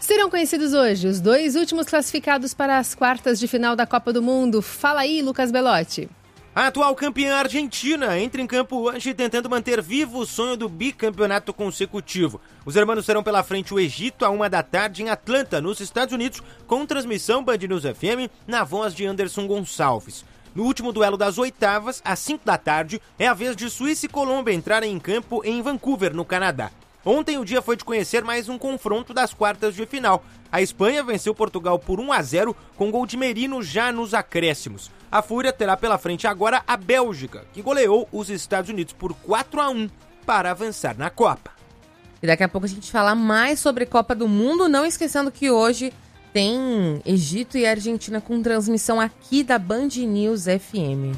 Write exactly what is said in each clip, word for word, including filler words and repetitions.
Serão conhecidos hoje os dois últimos classificados para as quartas de final da Copa do Mundo. Fala aí, Lucas Belotti. A atual campeã argentina entra em campo hoje tentando manter vivo o sonho do bicampeonato consecutivo. Os hermanos serão pela frente o Egito a uma da tarde em Atlanta, nos Estados Unidos, com transmissão Band News F M na voz de Anderson Gonçalves. No último duelo das oitavas, às cinco da tarde, é a vez de Suíça e Colômbia entrarem em campo em Vancouver, no Canadá. Ontem o dia foi de conhecer mais um confronto das quartas de final. A Espanha venceu Portugal por um a zero com gol de Merino já nos acréscimos. A Fúria terá pela frente agora a Bélgica, que goleou os Estados Unidos por quatro a um para avançar na Copa. E daqui a pouco a gente fala mais sobre Copa do Mundo, não esquecendo que hoje tem Egito e Argentina com transmissão aqui da Band News F M.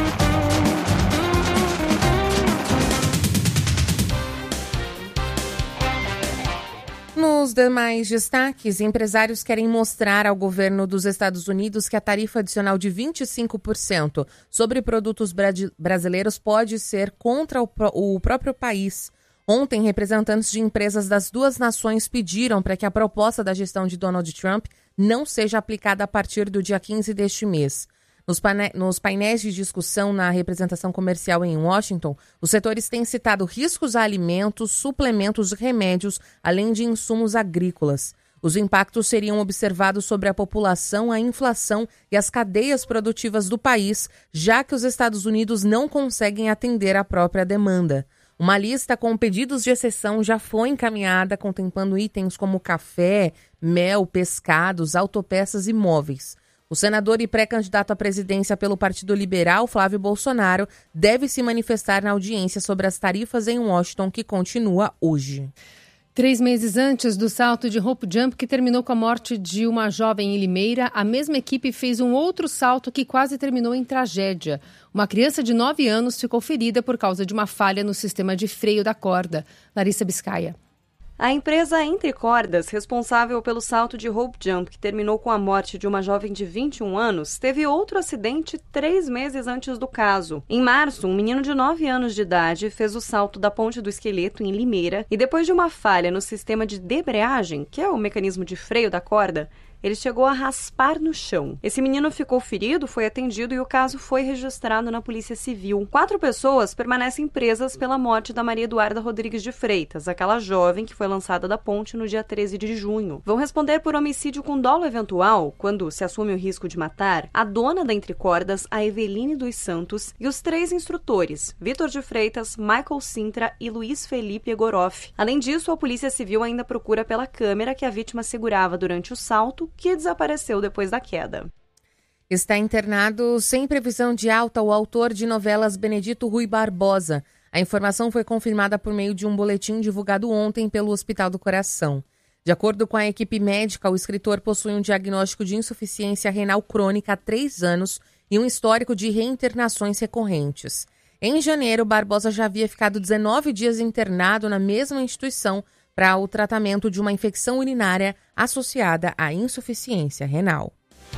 Nos demais destaques, empresários querem mostrar ao governo dos Estados Unidos que a tarifa adicional de vinte e cinco por cento sobre produtos bra- brasileiros pode ser contra o, pro- o próprio país. Ontem, representantes de empresas das duas nações pediram para que a proposta da gestão de Donald Trump não seja aplicada a partir do dia quinze deste mês. Nos, pane- nos painéis de discussão na representação comercial em Washington, os setores têm citado riscos a alimentos, suplementos e remédios, além de insumos agrícolas. Os impactos seriam observados sobre a população, a inflação e as cadeias produtivas do país, já que os Estados Unidos não conseguem atender à própria demanda. Uma lista com pedidos de exceção já foi encaminhada, contemplando itens como café, mel, pescados, autopeças e móveis. O senador e pré-candidato à presidência pelo Partido Liberal, Flávio Bolsonaro, deve se manifestar na audiência sobre as tarifas em Washington, que continua hoje. Três meses antes do salto de rope jump que terminou com a morte de uma jovem em Limeira, a mesma equipe fez um outro salto que quase terminou em tragédia. Uma criança de nove anos ficou ferida por causa de uma falha no sistema de freio da corda. Larissa Biscaia. A empresa Entre Cordas, responsável pelo salto de rope jump que terminou com a morte de uma jovem de vinte e um anos, teve outro acidente três meses antes do caso. Em março, um menino de nove anos de idade fez o salto da Ponte do Esqueleto, em Limeira, e depois de uma falha no sistema de debreagem, que é o mecanismo de freio da corda, ele chegou a raspar no chão. Esse menino ficou ferido, foi atendido e o caso foi registrado na Polícia Civil. Quatro pessoas permanecem presas pela morte da Maria Eduarda Rodrigues de Freitas, aquela jovem que foi lançada da ponte no dia treze de junho. Vão responder por homicídio com dolo eventual, quando se assume o risco de matar, a dona da Entre Cordas, a Eveline dos Santos, e os três instrutores, Vitor de Freitas, Michael Sintra e Luiz Felipe Egoroff. Além disso, a Polícia Civil ainda procura pela câmera que a vítima segurava durante o salto, que desapareceu depois da queda. Está internado sem previsão de alta o autor de novelas Benedito Rui Barbosa. A informação foi confirmada por meio de um boletim divulgado ontem pelo Hospital do Coração. De acordo com a equipe médica, o escritor possui um diagnóstico de insuficiência renal crônica há três anos e um histórico de reinternações recorrentes. Em janeiro, Barbosa já havia ficado dezenove dias internado na mesma instituição para o tratamento de uma infecção urinária associada à insuficiência renal.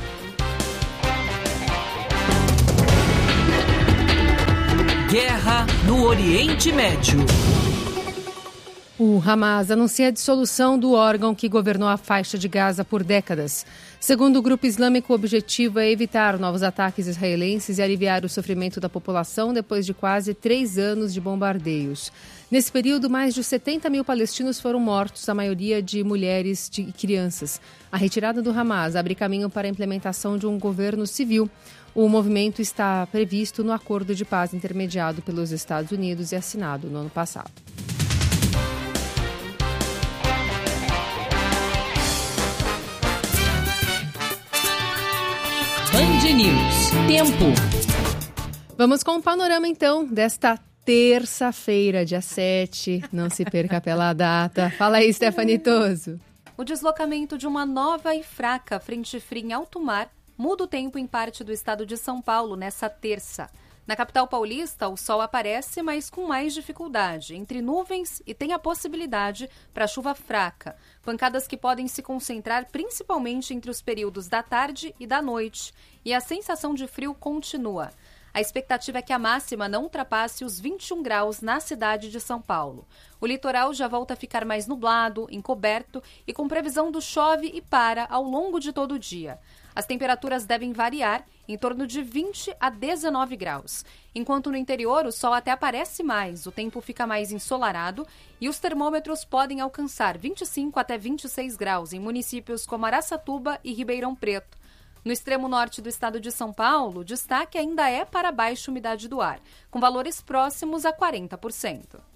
Guerra no Oriente Médio. O Hamas anuncia a dissolução do órgão que governou a faixa de Gaza por décadas. Segundo o grupo islâmico, o objetivo é evitar novos ataques israelenses e aliviar o sofrimento da população depois de quase três anos de bombardeios. Nesse período, mais de setenta mil palestinos foram mortos, a maioria de mulheres e crianças. A retirada do Hamas abre caminho para a implementação de um governo civil. O movimento está previsto no acordo de paz intermediado pelos Estados Unidos e assinado no ano passado. Band News. Tempo. Vamos com o panorama, então, desta terça-feira, dia sete. Não se perca pela data. Fala aí, Stephanie Toso. O deslocamento de uma nova e fraca frente fria em alto mar muda o tempo em parte do estado de São Paulo nessa terça. Na capital paulista, o sol aparece, mas com mais dificuldade, entre nuvens, e tem a possibilidade para chuva fraca. Pancadas que podem se concentrar principalmente entre os períodos da tarde e da noite. E a sensação de frio continua. A expectativa é que a máxima não ultrapasse os vinte e um graus na cidade de São Paulo. O litoral já volta a ficar mais nublado, encoberto e com previsão do chove e para ao longo de todo o dia. As temperaturas devem variar em torno de vinte a dezenove graus. Enquanto no interior o sol até aparece mais, o tempo fica mais ensolarado e os termômetros podem alcançar vinte e cinco até vinte e seis graus em municípios como Araçatuba e Ribeirão Preto. No extremo norte do estado de São Paulo, o destaque ainda é para a baixa umidade do ar, com valores próximos a quarenta por cento.